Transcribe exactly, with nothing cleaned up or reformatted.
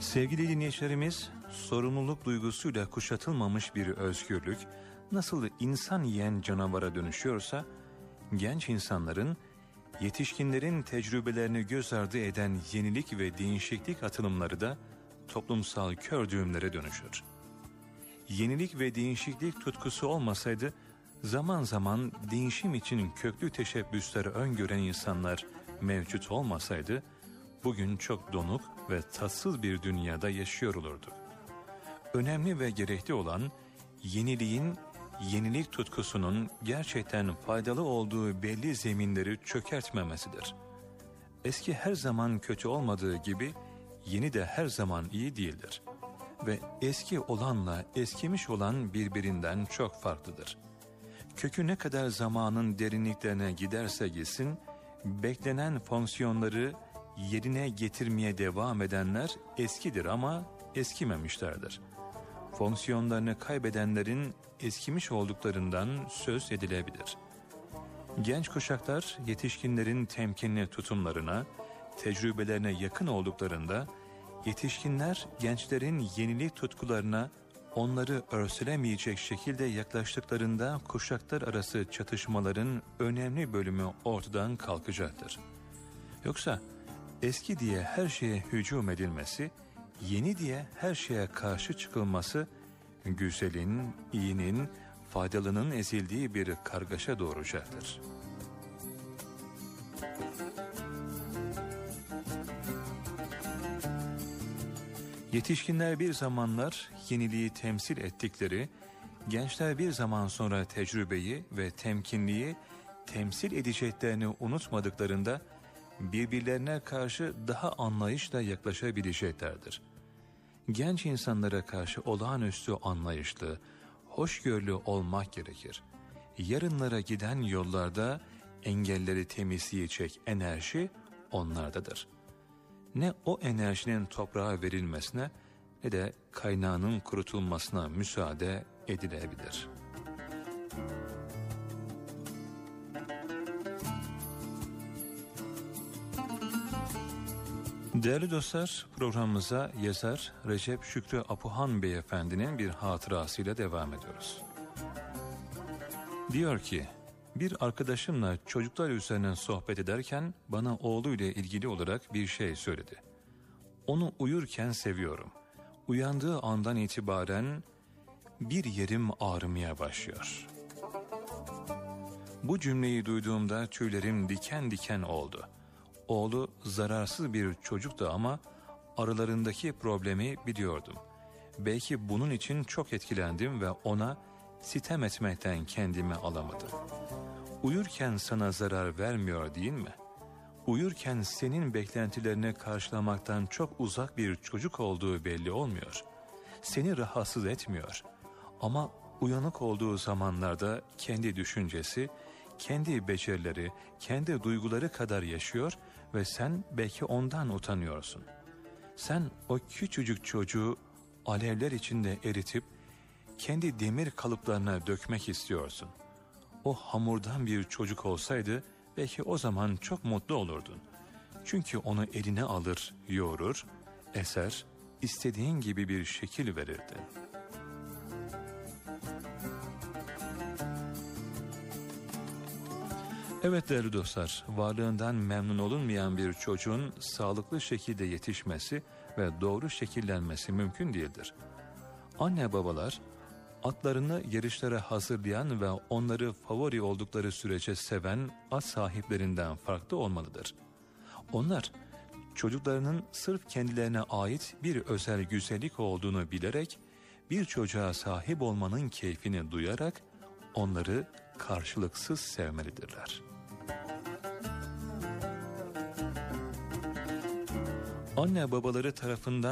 Sevgili dinleyicilerimiz, sorumluluk duygusuyla kuşatılmamış bir özgürlük nasıl insan yiyen canavara dönüşüyorsa, genç insanların, yetişkinlerin tecrübelerini göz ardı eden yenilik ve değişiklik atılımları da toplumsal kör düğümlere dönüşür. Yenilik ve değişiklik tutkusu olmasaydı, zaman zaman değişim için köklü teşebbüsleri öngören insanlar mevcut olmasaydı, bugün çok donuk ve tatsız bir dünyada yaşıyor olurduk. Önemli ve gerekli olan, yeniliğin, yenilik tutkusunun gerçekten faydalı olduğu belli zeminleri çökertmemesidir. Eski her zaman kötü olmadığı gibi, yeni de her zaman iyi değildir. Ve eski olanla eskimiş olan birbirinden çok farklıdır. Kökü ne kadar zamanın derinliklerine giderse gitsin, beklenen fonksiyonları yerine getirmeye devam edenler eskidir ama eskimemişlerdir. Fonksiyonlarını kaybedenlerin eskimiş olduklarından söz edilebilir. Genç kuşaklar yetişkinlerin temkinli tutumlarına, tecrübelerine yakın olduklarında, yetişkinler gençlerin yenilik tutkularına onları örselemeyecek şekilde yaklaştıklarında kuşaklar arası çatışmaların önemli bölümü ortadan kalkacaktır. Yoksa eski diye her şeye hücum edilmesi, yeni diye her şeye karşı çıkılması, güzelin, iyinin, faydalının ezildiği bir kargaşa doğuracaktır. Yetişkinler bir zamanlar yeniliği temsil ettikleri, gençler bir zaman sonra tecrübeyi ve temkinliği temsil edeceklerini unutmadıklarında birbirlerine karşı daha anlayışla yaklaşabileceklerdir. Genç insanlara karşı olağanüstü anlayışlı, hoşgörülü olmak gerekir. Yarınlara giden yollarda engelleri temizleyecek enerji onlardadır. Ne o enerjinin toprağa verilmesine ne de kaynağının kurutulmasına müsaade edilebilir. Değerli dostlar, programımıza yazar Recep Şükrü Apuhan Beyefendinin bir hatırasıyla devam ediyoruz. Diyor ki, bir arkadaşımla çocuklar üzerine sohbet ederken bana oğluyla ilgili olarak bir şey söyledi. Onu uyurken seviyorum. Uyandığı andan itibaren bir yerim ağrımaya başlıyor. Bu cümleyi duyduğumda tüylerim diken diken oldu. Oğlu zararsız bir çocuktu ama aralarındaki problemi biliyordum. Belki bunun için çok etkilendim ve ona sitem etmekten kendimi alamadım. Uyurken sana zarar vermiyor değil mi? Uyurken senin beklentilerini karşılamaktan çok uzak bir çocuk olduğu belli olmuyor. Seni rahatsız etmiyor. Ama uyanık olduğu zamanlarda kendi düşüncesi, kendi becerileri, kendi duyguları kadar yaşıyor ve sen belki ondan utanıyorsun. Sen o küçücük çocuğu alevler içinde eritip kendi demir kalıplarına dökmek istiyorsun. O hamurdan bir çocuk olsaydı belki o zaman çok mutlu olurdun. Çünkü onu eline alır, yoğurur, eser, istediğin gibi bir şekil verirdin. Evet değerli dostlar, varlığından memnun olunmayan bir çocuğun sağlıklı şekilde yetişmesi ve doğru şekillenmesi mümkün değildir. Anne babalar, atlarını yarışlara hazırlayan ve onları favori oldukları sürece seven at sahiplerinden farklı olmalıdır. Onlar, çocuklarının sırf kendilerine ait bir özel güzellik olduğunu bilerek, bir çocuğa sahip olmanın keyfini duyarak onları karşılıksız sevmelidirler. Anne babaları tarafından